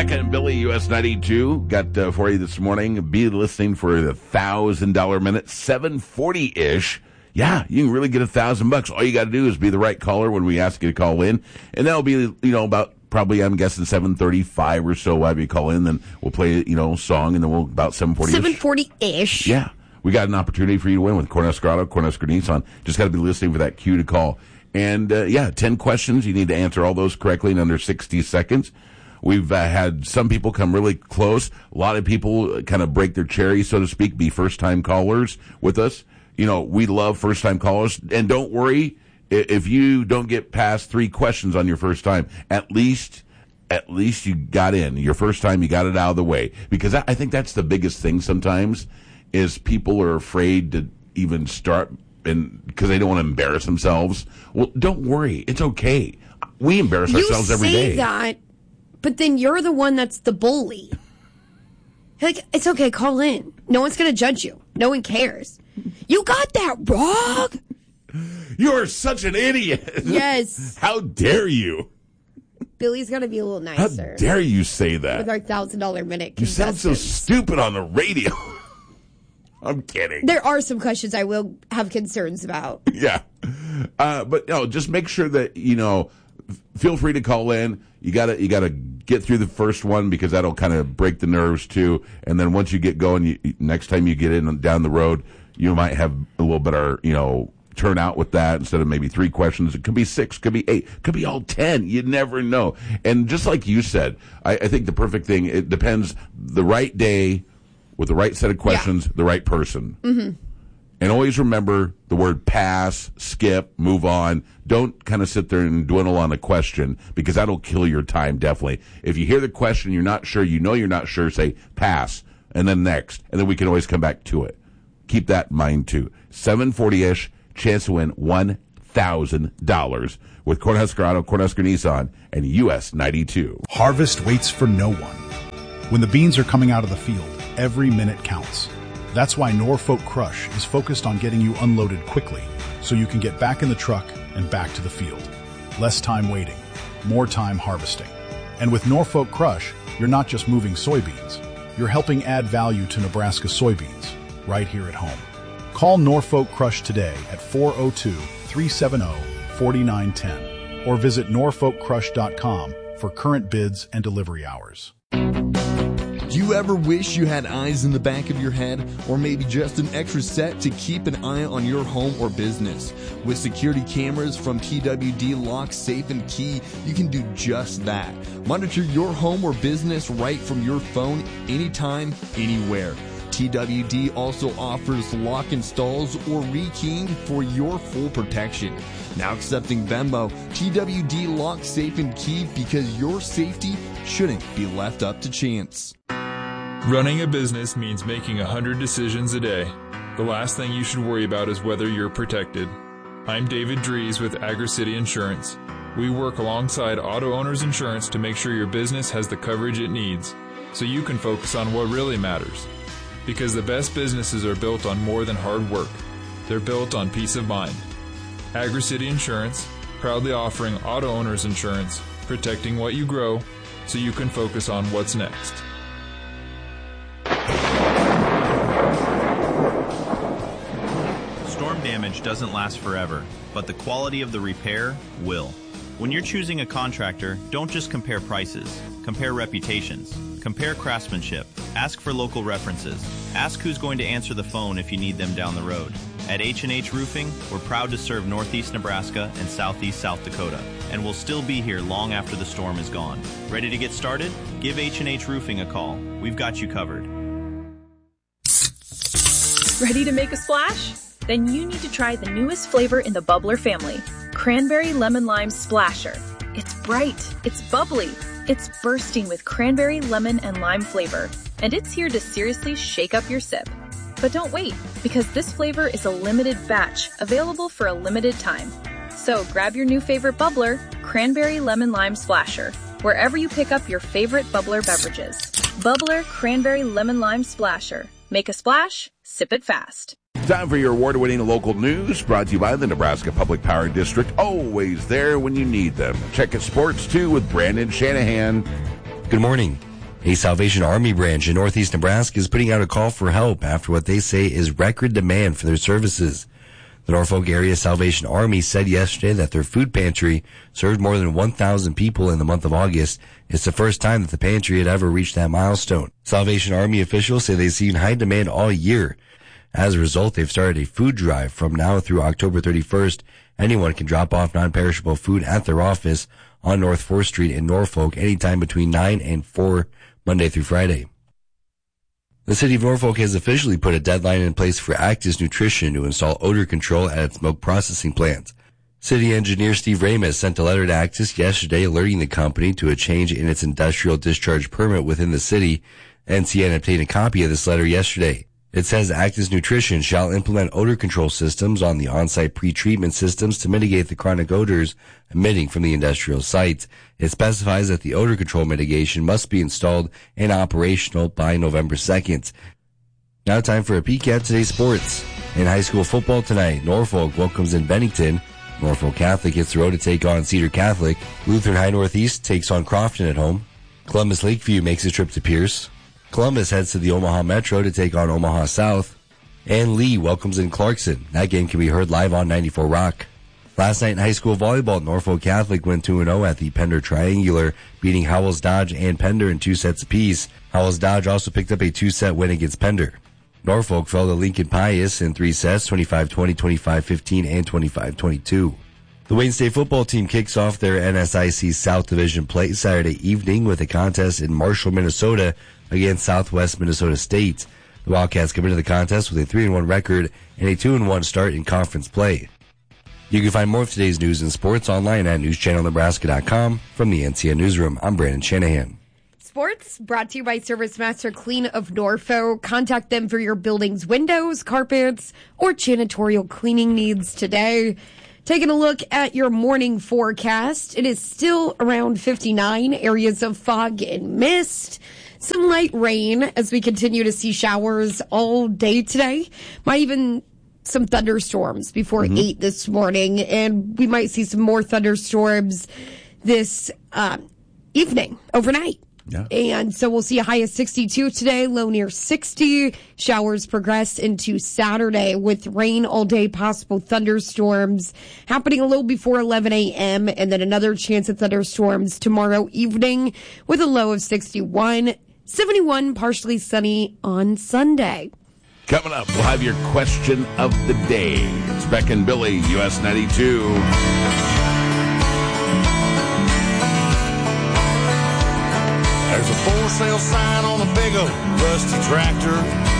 Becca and Billy, US 92, got for you this morning. Be listening for the $1,000 minute, 7:40-ish. Yeah, you can really get $1,000. All you got to do is be the right caller when we ask you to call in. And that'll be, about probably, I'm guessing, 7:35 or so. We'll have you call in, then we'll play, a song, and then we'll about 7:40-ish. 7:40-ish. Yeah. We got an opportunity for you to win with Cornhusker Auto, Cornhusker Nissan. Just got to be listening for that cue to call. And, 10 questions. You need to answer all those correctly in under 60 seconds. We've had some people come really close. A lot of people kind of break their cherry, so to speak, be first-time callers with us. We love first-time callers. And don't worry if you don't get past 3 questions on your first time. At least you got in. Your first time, you got it out of the way. Because I think that's the biggest thing sometimes is people are afraid to even start because they don't want to embarrass themselves. Well, don't worry. It's okay. We embarrass ourselves every day. You say that, but then you're the one that's the bully. Like, it's okay, call in. No one's going to judge you. No one cares. You got that wrong. You're such an idiot. Yes. How dare you? Billy's going to be a little How nicer. dare you say that? With our $1,000 minute You sound so stupid on the radio. I'm kidding. There are some questions I will have concerns about. Yeah. But no, just make sure that, feel free to call in. You gotta get through the first one because that'll kind of break the nerves too. And then once you get going, next time you get in down the road, you might have a little better, turnout with that instead of maybe 3 questions. It could be 6, could be 8, could be all 10. You never know. And just like you said, I think the perfect thing, it depends the right day with the right set of questions, the right person. Mm-hmm. And always remember the word pass, skip, move on. Don't kind of sit there and dwindle on a question because that'll kill your time, definitely. If you hear the question, you're not sure, you're not sure, say pass, and then next. And then we can always come back to it. Keep that in mind, too. 7:40-ish, chance to win $1,000 with Cornhusker Auto, Cornhusker Nissan, and US 92. Harvest waits for no one. When the beans are coming out of the field, every minute counts. That's why Norfolk Crush is focused on getting you unloaded quickly so you can get back in the truck and back to the field. Less time waiting, more time harvesting. And with Norfolk Crush, you're not just moving soybeans, you're helping add value to Nebraska soybeans right here at home. Call Norfolk Crush today at 402-370-4910 or visit norfolkcrush.com for current bids and delivery hours. Do you ever wish you had eyes in the back of your head, or maybe just an extra set to keep an eye on your home or business? With security cameras from TWD Lock, Safe and Key, you can do just that. Monitor your home or business right from your phone, anytime, anywhere. TWD also offers lock installs or rekeying for your full protection. Now accepting Venmo, TWD Lock, Safe and Key, because your safety shouldn't be left up to chance. Running a business means making 100 decisions a day. The last thing you should worry about is whether you're protected. I'm David Dries with AgriCity Insurance. We work alongside Auto Owners Insurance to make sure your business has the coverage it needs, so you can focus on what really matters. Because the best businesses are built on more than hard work. They're built on peace of mind. AgriCity Insurance, proudly offering Auto Owners Insurance, protecting what you grow, so you can focus on what's next. Storm damage doesn't last forever, but the quality of the repair will. When you're choosing a contractor, don't just compare prices. Compare reputations. Compare craftsmanship. Ask for local references. Ask who's going to answer the phone if you need them down the road. At H&H Roofing, we're proud to serve Northeast Nebraska and Southeast South Dakota, and we'll still be here long after the storm is gone. Ready to get started? Give H&H Roofing a call. We've got you covered. Ready to make a splash? Then you need to try the newest flavor in the Bubbler family, Cranberry Lemon Lime Splasher. It's bright, it's bubbly, it's bursting with cranberry, lemon, and lime flavor, and it's here to seriously shake up your sip. But don't wait, because this flavor is a limited batch, available for a limited time. So grab your new favorite bubbler, Cranberry Lemon Lime Splasher, wherever you pick up your favorite bubbler beverages. Bubbler Cranberry Lemon Lime Splasher. Make a splash, sip it fast. Time for your award-winning local news, brought to you by the Nebraska Public Power District, always there when you need them. Check out sports, too, with Brandon Shanahan. Good morning. A Salvation Army branch in northeast Nebraska is putting out a call for help after what they say is record demand for their services. The Norfolk Area Salvation Army said yesterday that their food pantry served more than 1,000 people in the month of August. It's the first time that the pantry had ever reached that milestone. Salvation Army officials say they've seen high demand all year. As a result, they've started a food drive from now through October 31st. Anyone can drop off non-perishable food at their office on North 4th Street in Norfolk anytime between 9 and 4 Monday through Friday. The city of Norfolk has officially put a deadline in place for Actis Nutrition to install odor control at its milk processing plant. City engineer Steve Ramis sent a letter to Actis yesterday alerting the company to a change in its industrial discharge permit within the city. NCN obtained a copy of this letter yesterday. It says Actis Nutrition shall implement odor control systems on the on-site pre-treatment systems to mitigate the chronic odors emitting from the industrial site. It specifies that the odor control mitigation must be installed and operational by November 2nd. Now time for a peek at today's sports. In high school football tonight, Norfolk welcomes in Bennington. Norfolk Catholic hits the road to take on Cedar Catholic. Lutheran High Northeast takes on Crofton at home. Columbus Lakeview makes a trip to Pierce. Columbus heads to the Omaha Metro to take on Omaha South. And Lee welcomes in Clarkson. That game can be heard live on 94 Rock. Last night in high school volleyball, Norfolk Catholic went 2-0 at the Pender Triangular, beating Howells Dodge and Pender in 2 sets apiece. Howells Dodge also picked up a 2-set win against Pender. Norfolk fell to Lincoln Pius in 3 sets, 25-20, 25-15, and 25-22. The Wayne State football team kicks off their NSIC South Division play Saturday evening with a contest in Marshall, Minnesota against Southwest Minnesota State. The Wildcats come into the contest with a 3-1 record and a 2-1 start in conference play. You can find more of today's news and sports online at newschannelnebraska.com. From the NCN Newsroom, I'm Brandon Shanahan. Sports brought to you by Service Master Clean of Norfolk. Contact them for your building's windows, carpets, or janitorial cleaning needs today. Taking a look at your morning forecast, it is still around 59, areas of fog and mist. Some light rain as we continue to see showers all day today. Might even some thunderstorms before 8 this morning, and we might see some more thunderstorms this evening, overnight. Yeah. And so we'll see a high of 62 today, low near 60. Showers progress into Saturday with rain all day, possible thunderstorms happening a little before 11 a.m. and then another chance of thunderstorms tomorrow evening with a low of 61. 71, partially sunny on Sunday. Coming up, we'll have your question of the day. It's Beck and Billy, US 92. There's a for sale sign on a big old rusty tractor.